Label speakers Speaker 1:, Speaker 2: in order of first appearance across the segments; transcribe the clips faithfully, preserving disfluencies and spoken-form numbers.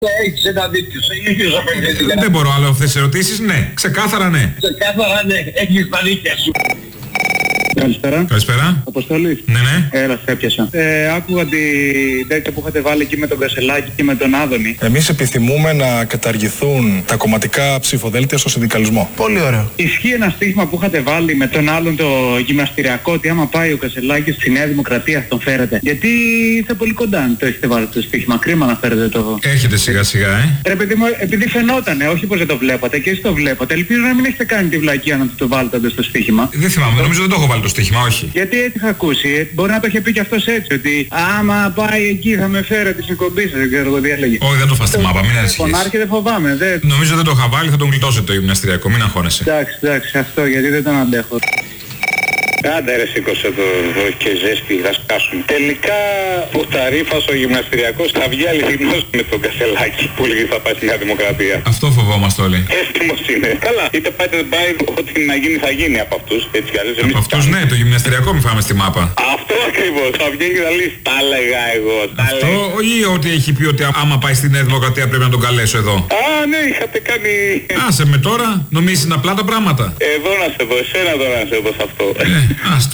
Speaker 1: Έχεις ένα δίκιο, ίδιος απευθύνθηκα.
Speaker 2: Δεν μπορώ άλλο αυτές τις ερωτήσεις, ναι. Ξεκάθαρα ναι.
Speaker 1: Ξεκάθαρα ναι, έχεις τα δίκια σου.
Speaker 3: Καλησπέρα.
Speaker 2: Καλησπέρα.
Speaker 3: Αποστολή.
Speaker 2: Ναι, ναι.
Speaker 3: Έλα, σε έπιασα. Ε, άκουγα την τέτοια που είχατε βάλει εκεί με τον Κασελάκη και με τον Άδωνη.
Speaker 4: Εμείς επιθυμούμε να καταργηθούν τα κομματικά ψηφοδέλτια στο συνδικαλισμό.
Speaker 5: Πολύ ωραίο.
Speaker 3: Ισχύει ένα στίχημα που είχατε βάλει με τον άλλον το γυμναστηριακό ότι άμα πάει ο Κασελάκης στη Νέα Δημοκρατία τον φέρετε. Γιατί είστε πολύ κοντά αν το έχετε βάλει το στίχημα. Κρίμα να φέρετε το.
Speaker 2: Έρχεται σιγά σιγά, ε.
Speaker 3: Ρε παιδί μου, επειδή φαινότανε, όχι πως δεν το βλέπατε και εσείς το βλέπατε. Ελπίζω να μην έχετε κάνει τη βλακία να το βάλετε στο στίχημα.
Speaker 2: Δεν θυμάμαι, νομίζω δεν το έχω βάλει το στοίχημα, όχι.
Speaker 3: Γιατί έτσι είχα ακούσει. Μπορεί να το είχε πει και αυτός έτσι. Ότι άμα πάει εκεί θα με φέρω τη εκπομπή σας. Δεν ξέρω εγώ τι έλεγε.
Speaker 2: Όχι, δεν το φας στη μάπα, μην ανησυχείς.
Speaker 3: Φωνάρχε δεν φοβάμαι. Δεν...
Speaker 2: Νομίζω δεν το είχα βάλει, θα τον γλιτώσετε το γυμναστηριακό, μην αγχώνεσαι.
Speaker 3: Εντάξει, εντάξει, αυτό γιατί δεν τον αντέχω.
Speaker 6: Άντε ρε σήκωσε το εδώ και ζέστη, θα σκάσουν. Τελικά ο Ταρίφας ο γυμναστηριακός θα βγει αληθινός με τον Κασελάκη που λέγει θα πάει στη Νέα Δημοκρατία.
Speaker 2: Αυτό φοβόμαστε όλοι.
Speaker 6: Έτοιμος είναι. Καλά, είτε πάει είτε δεν πάει, ό,τι να γίνει θα γίνει από αυτούς. Έτσι κι αλλιώς εμείς.
Speaker 2: Από αυτούς ναι, το γυμναστηριακό μην φάμε στη μάπα.
Speaker 6: Αυτό ακριβώς, θα βγαίνει και θα λέει τα έλεγα εγώ. Τα
Speaker 2: Αυτό ή ότι έχει πει ότι άμα πάει στη Νέα Δημοκρατία πρέπει να τον καλέσω εδώ.
Speaker 6: Α, ναι, είχατε κάνει.
Speaker 2: Άσε με τώρα, νομίζεις είναι απλά τα πράγματα.
Speaker 6: Εδώ να σε δω, εσένα τώρα να σε δω σε αυτό.
Speaker 2: Ε, άστο.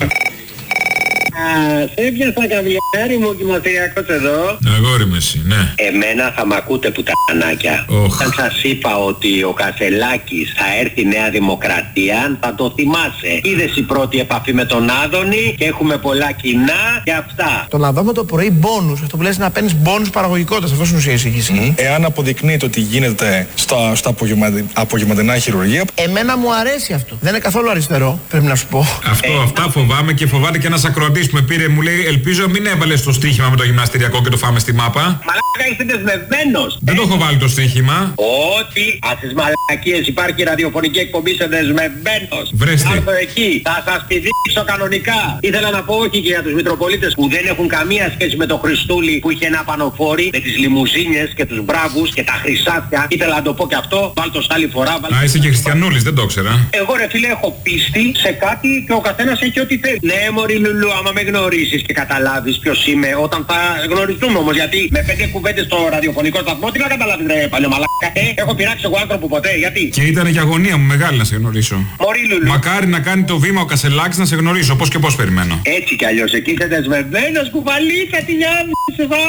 Speaker 1: Σε έπιασα καβλιάρι μου γυμναστηριακός εδώ.
Speaker 2: Αγόρι με εσύ, ναι.
Speaker 1: Εμένα θα μ' ακούτε πουτανάκια.
Speaker 2: Οχ.
Speaker 1: Όταν σας είπα ότι ο Κασελάκης θα έρθει Νέα Δημοκρατία, θα το θυμάσαι. Είδες η πρώτη επαφή με τον Άδωνη και έχουμε πολλά κοινά και αυτά.
Speaker 5: Το να δούμε το πρωί μπόνους, αυτό που λες να παίρνεις μπόνους παραγωγικότητας, αυτό είναι ουσία εισήγηση.
Speaker 4: Mm. Εάν αποδεικνύεται ότι γίνεται στα, στα απογευματινά χειρουργεία.
Speaker 5: Εμένα μου αρέσει αυτό. Δεν είναι καθόλου αριστερό, πρέπει να σου πω.
Speaker 2: Αυτό, ε, αυτά φοβάμαι και φοβάται και ένας ακροατής που με πήρε, μου λέει ελπίζω μην έβαλες το στοίχημα με το γυμναστηριακό και το φάμε στη μάπα.
Speaker 1: Μαλάκα είστε δεσμευμένος.
Speaker 2: Δεν το έχω βάλει το στοίχημα.
Speaker 1: Ότι ας τις μαλακίες υπάρχει ραδιοφωνική εκπομπή, είσαι δεσμευμένος.
Speaker 2: Βρέστε.
Speaker 1: Θα έρθω εκεί, θα σας πηδήξω κανονικά. Ήθελα να πω όχι και για τους Μητροπολίτες που δεν έχουν καμία σχέση με το Χριστούλη που είχε ένα πανοφόρι με τις λιμουζίνες και τους μπράβους και τα χρυσάφια. Ήθελα να το πω και αυτό, βάλ' το άλλη φορά.
Speaker 2: Α, είσαι και χριστιανούλης, δεν το ήξερα.
Speaker 1: Εγώ ρε φίλε έχω πίστη σε κάτι και ο καθένας έχει ό,τι θέλει. Ναι μωρή Λουλού, άμα με γνωρίσεις και καταλάβεις ποιος είμαι όταν θα γνωριστούμε όμως, γιατί με πέντε κουβέντες στο ραδιοφωνικό σταθμό τι να καταλάβεις ρε παλιωμαλάκα. Ε, έχω πειράξει εγώ άνθρωπο ποτέ, γιατί.
Speaker 2: Και ήταν και αγωνία μου μεγάλη να σε γνωρίσω.
Speaker 1: Μωρή Λουλού.
Speaker 2: Μακάρι να κάνει το βήμα ο Κασελάκης να σε γνωρίσω, πώς και πώς περιμένω.
Speaker 1: Έτσι κι αλλιώς εκεί είσαι δεσμευμένος κουβαλίκα τη νιάμισε.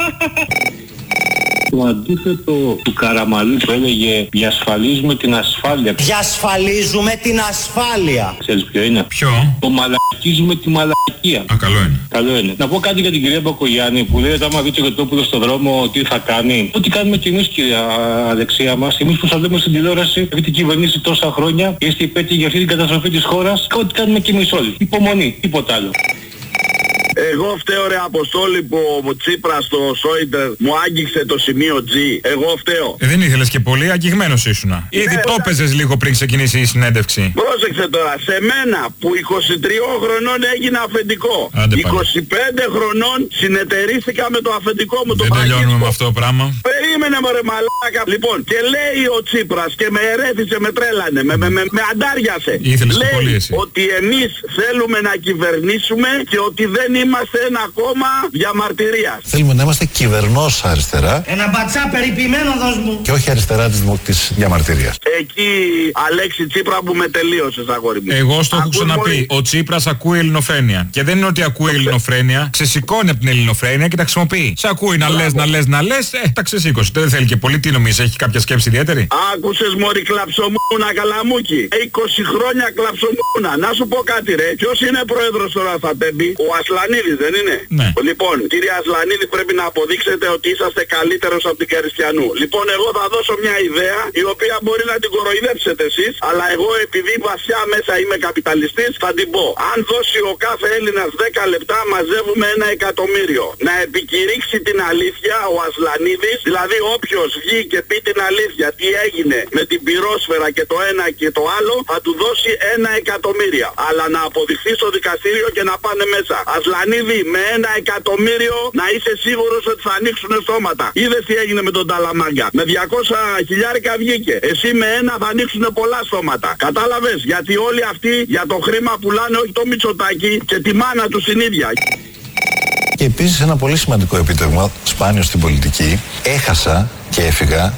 Speaker 7: Το αντίθετο του Καραμαλή που έλεγε διασφαλίζουμε την ασφάλεια.
Speaker 8: Διασφαλίζουμε την ασφάλεια.
Speaker 7: Ξέρεις ποιο είναι?
Speaker 2: Ποιο?
Speaker 7: Το μαλακίζουμε τη μαλακία.
Speaker 2: Α, καλό είναι.
Speaker 7: Καλό είναι. Να πω κάτι για την κυρία Μπακογιάννη που λέει ότι άμα δει το Κετόπουλο στον δρόμο τι θα κάνει. Ό,τι κάνουμε κι εμείς κυρία δεξιά μας. Εμείς που σας λέμε στην τηλεόραση, έχετε κυβερνήσει τόσα χρόνια, είστε υπέτειοι για αυτή την καταστροφή της χώρας. Ό,τι κάνουμε κι εμείς όλοι. Υπομονή, τίποτα άλλο.
Speaker 9: Εγώ φταίω ρε Αποστόλη που ο Τσίπρας στο Σόιντερ μου άγγιξε το σημείο G. Εγώ φταίω.
Speaker 2: Ε, δεν ήθελες και πολύ, αγγιγμένος ήσουνα.
Speaker 9: Ναι,
Speaker 2: Ήδη το έπαιζες λίγο πριν ξεκινήσει η συνέντευξη.
Speaker 9: Πρόσεξε τώρα, σε μένα που είκοσι τριών χρονών έγινα αφεντικό.
Speaker 2: Άντε,
Speaker 9: είκοσι πέντε χρονών συνεταιρίστηκα με το αφεντικό μου.
Speaker 2: Δεν
Speaker 9: το
Speaker 2: τελειώνουμε με αυτό το πράγμα.
Speaker 9: Περίμενε μωρέ μαλάκα. Λοιπόν, και λέει ο Τσίπρας και με ερέθησε, με τρέλανε, με, με, με, με αντάριασε.
Speaker 2: Ήθελες
Speaker 9: λέει
Speaker 2: πολύ εσύ.
Speaker 9: ότι εμείς θέλουμε να κυβερνήσουμε και ότι δεν είμαστε ένα κόμμα διαμαρτυρίας.
Speaker 10: Θέλουμε να είμαστε κυβερνός αριστερά.
Speaker 8: Ένα μπατσά περιποιημένο δώσ' μου.
Speaker 10: Και όχι αριστερά της, της διαμαρτυρίας.
Speaker 9: Εκεί Αλέξη Τσίπρα που με τελείωσες αγόρι μου.
Speaker 2: Εγώ στο έχω ξαναπεί. Μόλι... Ο Τσίπρας ακούει ελληνοφρένεια. Και δεν είναι ότι ακούει ελληνοφρένεια. Ξεσηκώνει από την ελληνοφρένεια και τα χρησιμοποιεί. Σε ακούει να λες, να λες, να λες. Ε, τα ξεσήκωσε. Δεν θέλει και πολύ. Τι νομίζεις, έχει κάποια σκέψη ιδιαίτερη?
Speaker 9: Άκουσες μωρή κλαψομούνα καλαμούκι. είκοσι χρόνια κλαψομούνα. Να σου πω κάτι ρε. Ποιος είναι πρόεδρος τώρα θα τέμπει? Ο Ασλανίδης δεν είναι?
Speaker 2: Ναι.
Speaker 9: Λοιπόν, κύριε Ασλανίδη πρέπει να αποδείξετε ότι είσαστε καλύτερος από την Καριστιανού. Λοιπόν, εγώ θα δώσω μια ιδέα η οποία μπορεί να την κοροϊδέψετε εσείς, αλλά εγώ επειδή βασιά μέσα είμαι καπιταλιστής θα την πω. Αν δώσει ο κάθε Έλληνας δέκα λεπτά μαζεύουμε ένα εκατομμύριο. Να επικηρύξει την αλήθεια ο Ασλανίδης, δηλαδή όποιος βγει και πει την αλήθεια τι έγινε με την πυρόσφαιρα και το ένα και το άλλο θα του δώσει ένα εκατομμύριο. Αλλά να αποδειχθεί στο δικαστήριο και να πάνε μέσα. Ασλανίδη, με ένα εκατομμύριο να είσαι σίγουρος ότι θα ανοίξουν στόματα. Είδες τι έγινε με τον Ταλαμάγκα? Με διακόσια χιλιάρικα βγήκε. Εσύ με ένα θα ανοίξουν πολλά στόματα. Κατάλαβες? Γιατί όλοι αυτοί για το χρήμα πουλάνε όχι το Μητσοτάκι και τη μάνα του την ίδια.
Speaker 10: Και επίσης ένα πολύ σημαντικό επίτευγμα, σπάνιο στην πολιτική, έχασα και έφυγα.